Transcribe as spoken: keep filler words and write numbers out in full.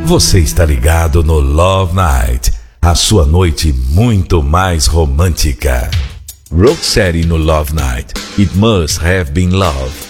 Você está ligado no Love Night, a sua noite muito mais romântica. Rocksteady no Love Night. It must have been love.